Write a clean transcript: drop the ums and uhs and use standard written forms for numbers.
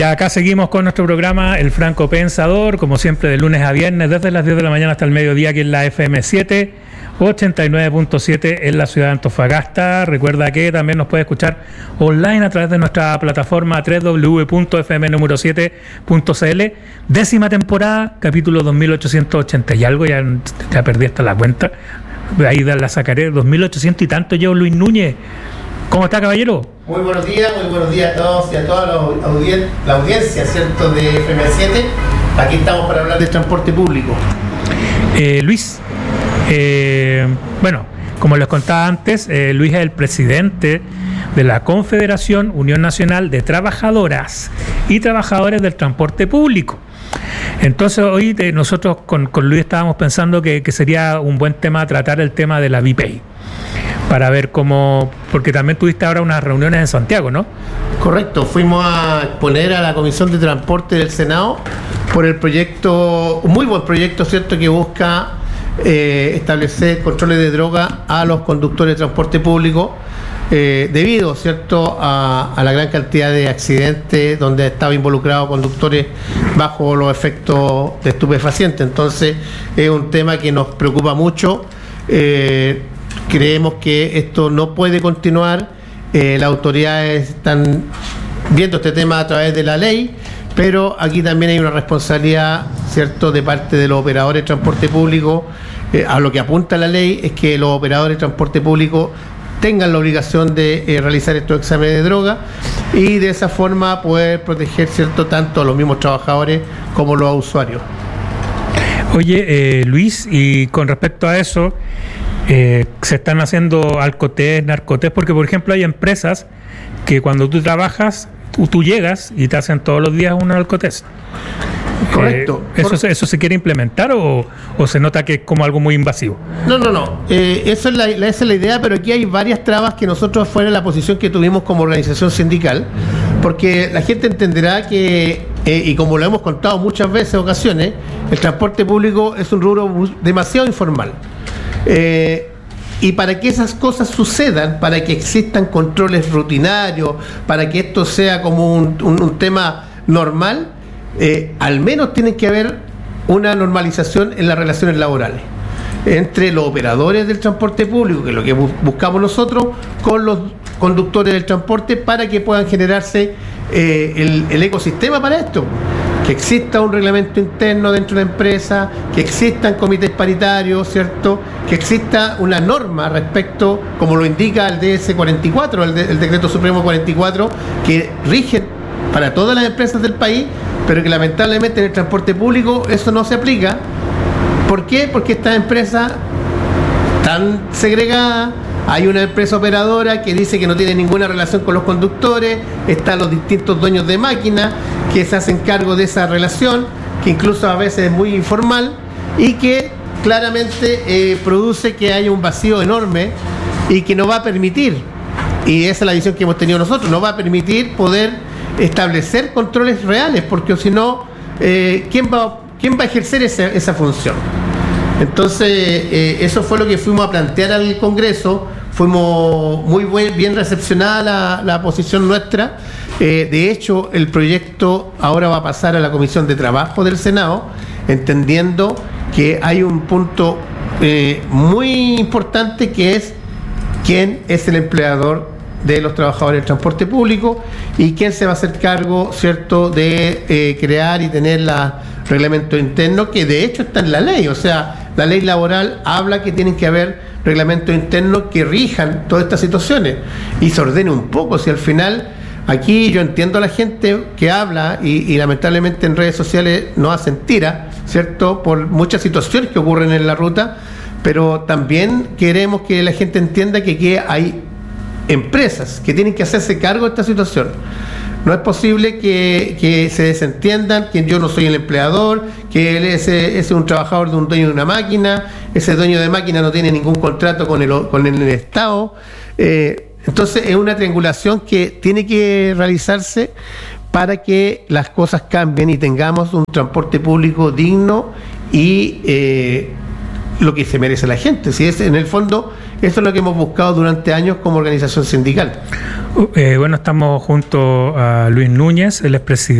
Ya acá seguimos con nuestro programa El Franco Pensador, como siempre de lunes a viernes, desde las 10 de la mañana hasta el mediodía, aquí en la FM7, 89.7 en la ciudad de Antofagasta. Recuerda que también nos puede escuchar online a través de nuestra plataforma www.fm7.cl. 10ª temporada, capítulo 2880 y algo, ya perdí hasta la cuenta. Ahí la sacaré, 2800 y tanto yo, Luis Núñez. ¿Cómo está, caballero? Muy buenos días a todos y a toda la audiencia, ¿cierto?, de FM7. Aquí estamos para hablar de transporte público. Luis, bueno, como les contaba antes, Luis es el presidente de la Confederación Unión Nacional de Trabajadoras y Trabajadores del Transporte Público. Entonces hoy nosotros con Luis estábamos pensando que sería un buen tema tratar el tema de la VPay, para ver cómo, porque también tuviste ahora unas reuniones en Santiago, ¿no? Correcto, fuimos a exponer a la Comisión de Transporte del Senado por el proyecto, un muy buen proyecto, ¿cierto?, que busca establecer controles de droga a los conductores de transporte público, debido, ¿cierto?, a la gran cantidad de accidentes donde estaban involucrados conductores bajo los efectos de estupefacientes. Entonces es un tema que nos preocupa mucho. Creemos que esto no puede continuar. Las autoridades están viendo este tema a través de la ley, pero aquí también hay una responsabilidad, ¿cierto?, de parte de los operadores de transporte público. A lo que apunta la ley es que los operadores de transporte público tengan la obligación de realizar estos exámenes de droga y de esa forma poder proteger, ¿cierto?, tanto a los mismos trabajadores como los usuarios. Oye, Luis, y con respecto a eso, se están haciendo alcotés, narcotés, porque por ejemplo hay empresas que cuando tú trabajas, tú llegas y te hacen todos los días un alcotés. Correcto. ¿Eso se quiere implementar o se nota que es como algo muy invasivo? No. Esa es la idea, pero aquí hay varias trabas que nosotros, fuera de la posición que tuvimos como organización sindical, porque la gente entenderá que, y como lo hemos contado muchas veces, ocasiones, el transporte público es un rubro demasiado informal. Y para que esas cosas sucedan, para que existan controles rutinarios, para que esto sea como un tema normal, al menos tiene que haber una normalización en las relaciones laborales entre los operadores del transporte público, que es lo que buscamos nosotros, con los conductores del transporte, para que puedan generarse el ecosistema para esto. Que exista un reglamento interno dentro de la empresa, que existan comités paritarios, ¿cierto?, que exista una norma respecto, como lo indica el DS 44, el Decreto Supremo 44, que rige para todas las empresas del país, pero que lamentablemente en el transporte público eso no se aplica. ¿Por qué? Porque estas empresas están segregadas. Hay una empresa operadora que dice que no tiene ninguna relación con los conductores, están los distintos dueños de máquinas que se hacen cargo de esa relación, que incluso a veces es muy informal y que claramente produce que haya un vacío enorme y que no va a permitir, y esa es la visión que hemos tenido nosotros, no va a permitir poder establecer controles reales, porque si no, ¿quién va a ejercer esa función? Entonces, eso fue lo que fuimos a plantear al Congreso. Fuimos bien recepcionada la posición nuestra. De hecho, el proyecto ahora va a pasar a la Comisión de Trabajo del Senado, entendiendo que hay un punto muy importante, que es quién es el empleador de los trabajadores del transporte público y quién se va a hacer cargo, ¿cierto?, de crear y tener los reglamentos internos, que de hecho está en la ley. O sea, la ley laboral habla que tienen que haber reglamentos internos que rijan todas estas situaciones y se ordene un poco. Si al final, aquí yo entiendo a la gente que habla y lamentablemente en redes sociales nos hacen tira, ¿cierto?, por muchas situaciones que ocurren en la ruta, pero también queremos que la gente entienda que hay empresas que tienen que hacerse cargo de esta situación. No es posible que se desentiendan, que yo no soy el empleador, que ese es un trabajador de un dueño de una máquina, ese dueño de máquina no tiene ningún contrato con el Estado. Entonces es una triangulación que tiene que realizarse para que las cosas cambien y tengamos un transporte público digno y lo que se merece la gente. Si es, en el fondo, eso es lo que hemos buscado durante años como organización sindical. Bueno, estamos junto a Luis Núñez, él es presidente